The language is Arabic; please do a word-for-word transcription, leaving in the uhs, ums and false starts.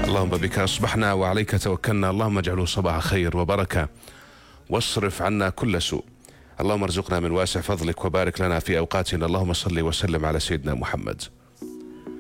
اللهم بك أصبحنا وعليك توكلنا، اللهم اجعله صباح خير وبركة واصرف عنا كل سوء. اللهم ارزقنا من واسع فضلك وبارك لنا في أوقاتنا. اللهم صل وسلم على سيدنا محمد.